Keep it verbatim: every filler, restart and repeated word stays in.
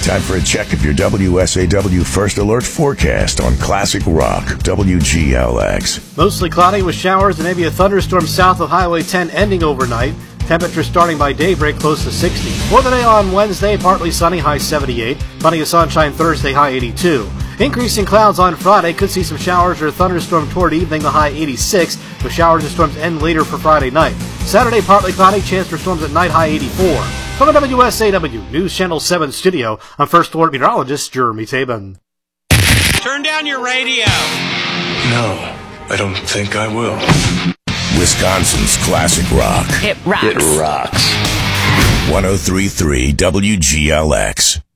Time for a check of your W S A W First Alert forecast on Classic Rock, W G L X. Mostly cloudy with showers and maybe a thunderstorm south of Highway ten ending overnight. Temperature starting by daybreak close to sixty. For the day on Wednesday, partly sunny, high seventy-eight. Plenty of sunshine Thursday, high eighty-two. Increasing clouds on Friday. Could see some showers or a thunderstorm toward evening, the high eighty-six. The showers and storms end later for Friday night. Saturday, partly cloudy, chance for storms at night, high eighty-four. From the W S A W News Channel seven studio, I'm First Alert Meteorologist Jeremy Tabin. Turn down your radio. No, I don't think I will. Wisconsin's Classic Rock. It rocks. It rocks. one oh three point three W G L X.